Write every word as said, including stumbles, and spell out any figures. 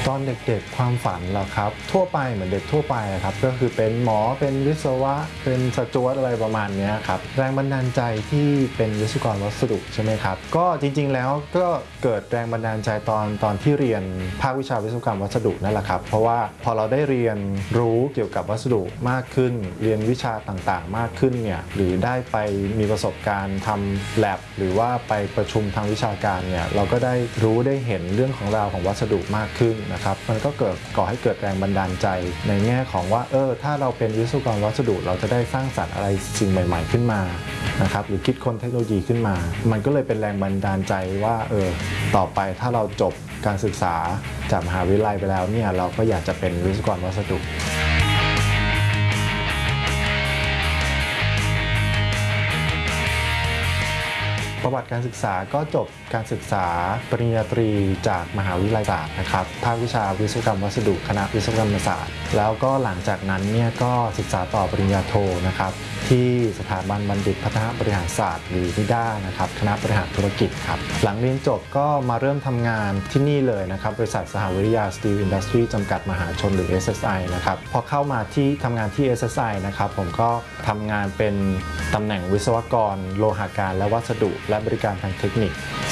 ตอนเด็กๆความฝันเหรอครับทั่วไปเหมือนเด็กทั่วไปครับก็คือเป็นหมอเป็นวิศวะเป็นสจวตอะไรประมาณนี้ครับแรงบันดาลใจที่เป็นวิศวกรวัสดุใช่ไหมครับก็จริงๆแล้วก็เกิดแรงบันดาลใจตอนตอนที่เรียนภาควิชาวิศวกรรมวัสดุนั่นแหละครับเพราะว่าพอเราได้เรียนรู้เกี่ยวกับวัสดุมากขึ้นเรียนวิชาต่างๆมากขึ้นเนี่ยหรือได้ไปมีประสบการณ์ทำ แลบ หรือว่าไปประชุมทางวิชาการเนี่ยเราก็ได้รู้ได้เห็นเรื่องของราวของวัสดุมากขึ้นนะครับมันก็เกิดก่อให้เกิดแรงบันดาลใจในแง่ของว่าเออถ้าเราเป็นวิศวกรวัสดุเราจะได้สร้างสรรค์อะไรสิ่งใหม่ๆขึ้นมานะครับหรือคิดค้นเทคโนโลยีขึ้นมามันก็เลยเป็นแรงบันดาลใจว่าเออต่อไปถ้าเราจบการศึกษาจากมหาวิทยาลัยไปแล้วเนี่ยเราก็อยากจะเป็นวิศวกรวัสดุประวัติการศึกษาก็จบการศึกษาปริญญาตรีจากมหาวิทยาลัยศาสตร์นะครับภาควิชาวิศวกรรมวัสดุคณะวิศวกรรมศาสตร์แล้วก็หลังจากนั้นเนี่ยก็ศึกษาต่อปริญญาโทนะครับที่สถาบันบัณฑิตพัฒนาบริหารศาสตร์หรือนิด้านะครับคณะบริหารธุรกิจครับหลังเรียนจบก็มาเริ่มทำงานที่นี่เลยนะครับบริษัทสหวิทยาสตีลอินดัสทรีจำกัดมหาชนหรือ เอส เอส ไอ นะครับพอเข้ามาที่ทำงานที่ เอส เอส ไอ นะครับผมก็ทำงานเป็นตำแหน่งวิศวกรโลหะการและวัสดุและบริการทางเทคนิค